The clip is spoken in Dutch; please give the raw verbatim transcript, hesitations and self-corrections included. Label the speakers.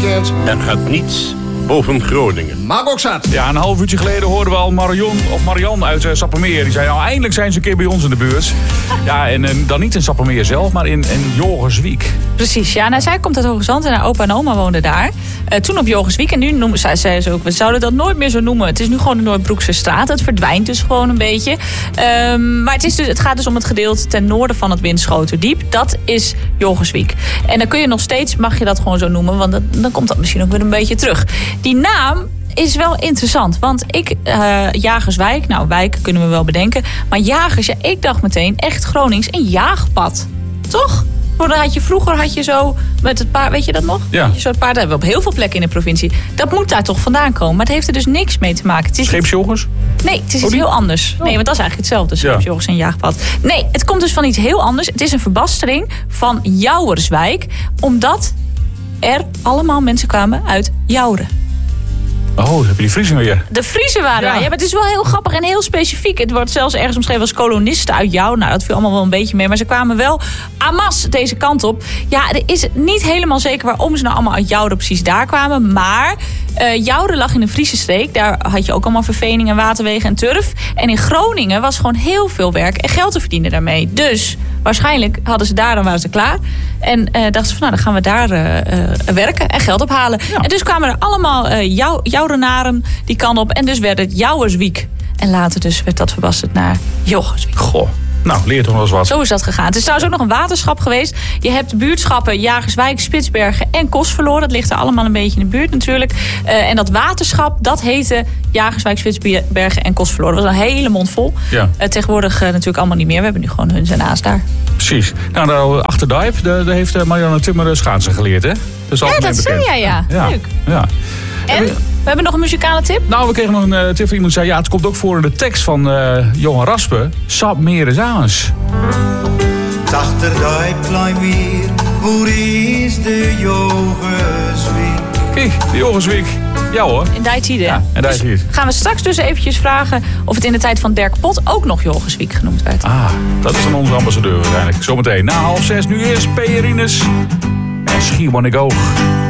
Speaker 1: grens.
Speaker 2: Er gaat niets boven Groningen.
Speaker 1: Magokzat.
Speaker 3: Ja, een half uurtje geleden hoorden we al Marion, of Marian uit uh, Sappemeer. Die zei, nou eindelijk zijn ze een keer bij ons in de buurt. Ja, en uh, dan niet in Sappemeer zelf, maar in, in Joriswiek.
Speaker 4: Precies, ja. Nou, zij komt uit Hoogezand en haar opa en oma woonden daar. Uh, toen op Joriswiek. En nu noemen zij, zei ze ook, we zouden dat nooit meer zo noemen. Het is nu gewoon de Noordbroekse straat. Het verdwijnt dus gewoon een beetje. Um, maar het, is dus, het gaat dus om het gedeelte ten noorden van het Winschoterdiep. Dat is Joriswiek. En dan kun je nog steeds, mag je dat gewoon zo noemen. Want dat, dan komt dat misschien ook weer een beetje terug. Die naam is wel interessant. Want ik, uh, Jagerswijk, nou wijk kunnen we wel bedenken. Maar Jagers, ja, ik dacht meteen echt Gronings een jaagpad. Toch? Had je, vroeger had je zo met het paard, weet je dat nog?
Speaker 3: Ja.
Speaker 4: Had je zo het paard, dat hebben we op heel veel plekken in de provincie. Dat moet daar toch vandaan komen. Maar het heeft er dus niks mee te maken.
Speaker 3: Scheepsjoggers?
Speaker 4: Nee, het is
Speaker 3: oh,
Speaker 4: iets heel anders. Nee, want dat is eigenlijk hetzelfde. Scheepsjoggers ja. en jaagpad. Nee, het komt dus van iets heel anders. Het is een verbastering van Jouwerswijk. Omdat er allemaal mensen kwamen uit Jouren.
Speaker 3: Oh, dan heb je die Friezen weer.
Speaker 4: De Friezen waren
Speaker 3: ja.
Speaker 4: daar. Ja, maar het is wel heel grappig en heel specifiek. Het wordt zelfs ergens omschreven als kolonisten uit jou. Nou, dat viel allemaal wel een beetje mee. Maar ze kwamen wel en masse deze kant op. Ja, er is niet helemaal zeker waarom ze nou allemaal uit Jouden precies daar kwamen. Maar uh, Jouden lag in een Friese streek. Daar had je ook allemaal verveningen, waterwegen en turf. En in Groningen was gewoon heel veel werk en geld te verdienen daarmee. Dus waarschijnlijk hadden ze daar, dan waren ze klaar. En uh, dachten ze van, nou, dan gaan we daar uh, uh, werken en geld ophalen. Ja. En dus kwamen er allemaal uh, jou, Joudenaren die kant op. En dus werd het Jouwerswiek. En later dus werd dat verbasterd naar Joriswiek.
Speaker 3: Goh. Nou, leer toch wel eens wat.
Speaker 4: Zo is dat gegaan. Het is trouwens ook nog een waterschap geweest. Je hebt de buurtschappen Jagerswijk, Spitsbergen en Kostverloren. Dat ligt er allemaal een beetje in de buurt natuurlijk. Uh, en dat waterschap, dat heette Jagerswijk, Spitsbergen en Kostverloren. Dat was een hele mond vol.
Speaker 3: Ja.
Speaker 4: Uh, tegenwoordig uh, natuurlijk allemaal niet meer. We hebben nu gewoon Huns en Aas daar.
Speaker 3: Precies. Nou, daar achter Dijp, daar heeft Marianne Timmer schaatsen geleerd, hè? Dat is
Speaker 4: ja, dat zei jij, ja.
Speaker 3: ja.
Speaker 4: Leuk.
Speaker 3: Ja.
Speaker 4: En? We hebben nog een muzikale tip.
Speaker 3: Nou, we kregen nog een uh, tip van iemand die zei... ja, het komt ook voor in de tekst van uh, Johan Raspe. Sap meer is aans.
Speaker 5: Dachter die klein meer, waar is de Joriswiek?
Speaker 3: Kijk, de Joriswiek. Ja hoor.
Speaker 4: In die tijden.
Speaker 3: Ja, en daar is
Speaker 4: dus gaan we straks dus eventjes vragen... of het in de tijd van Dirk Pot ook nog Joriswiek genoemd werd.
Speaker 3: Ah, dat is dan onze ambassadeur waarschijnlijk. Zometeen na half zes, nu eerst P. Rinus en Schiermonnikoog.